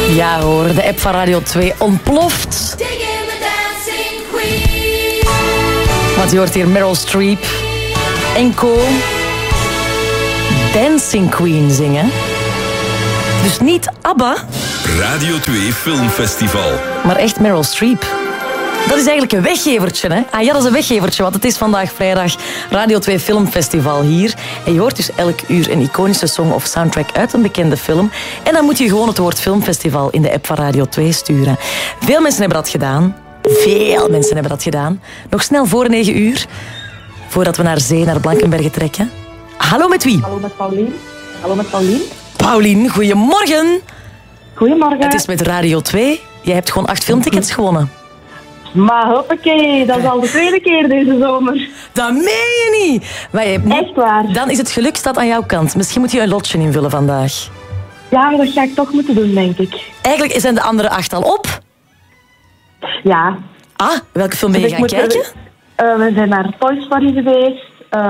Ja hoor, de app van Radio 2 ontploft. Want je hoort hier Meryl Streep en co. Dancing Queen zingen. Dus niet ABBA. Radio 2 Filmfestival. Maar echt Meryl Streep. Dat is eigenlijk een weggevertje, hè? Ah ja, dat is een weggevertje, want het is vandaag vrijdag Radio 2 Filmfestival hier. En je hoort dus elk uur een iconische song of soundtrack uit een bekende film. En dan moet je gewoon het woord filmfestival in de app van Radio 2 sturen. Veel mensen hebben dat gedaan. Veel mensen hebben dat gedaan. Nog snel voor 9 uur, voordat we naar zee, naar Blankenberge trekken. Hallo met wie? Hallo met Paulien. Hallo met Paulien. Paulien, goedemorgen. Goedemorgen. Het is met Radio 2. Jij hebt gewoon 8 filmtickets gewonnen. Maar hoppakee, dat is al de tweede keer deze zomer. Dat meen je niet. Maar je hebt niet... Echt waar. Dan is het geluk staat aan jouw kant. Misschien moet je een lotje invullen vandaag. Ja, dat ga ik toch moeten doen, denk ik. Eigenlijk zijn de andere 8 al op. Ja. Ah, welke film ben je Dus gaan kijken? We zijn naar Toy Story geweest.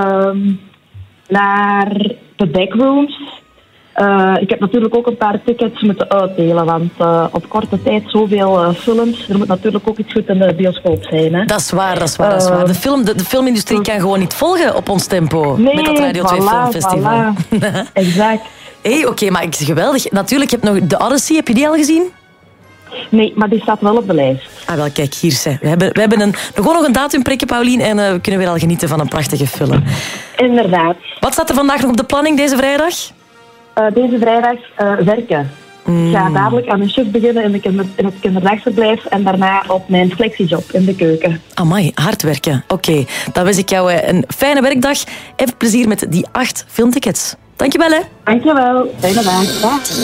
Naar The Backrooms. Ik heb natuurlijk ook een paar tickets moeten uitdelen, want op korte tijd zoveel films. Er moet natuurlijk ook iets goed in de bioscoop zijn. Hè? Dat is waar. De filmindustrie kan gewoon niet volgen op ons tempo. Nee, met dat Radio 2 Filmfestival. Voilà. Exact. Hey, oké, maar het is geweldig. Natuurlijk, je hebt nog de Odyssey, heb je die al gezien? Nee, maar die staat wel op de lijst. Ah, wel, kijk, hier. We hebben gewoon nog een datum prikken, Paulien, en we kunnen weer al genieten van een prachtige film. Inderdaad. Wat staat er vandaag nog op de planning deze vrijdag? Deze vrijdag werken. Ik ga dadelijk aan een shift beginnen in het kinderdagverblijf en daarna op mijn flexiejob in de keuken. Amai, hard werken. Oké, dan wens ik jou een fijne werkdag. Even plezier met die 8 filmtickets. Dankjewel, hè. Dankjewel. Fijne dag. Dag. Do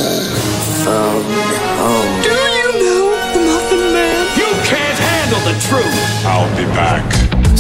you know the Muffin Man? You can't handle the truth. I'll be back.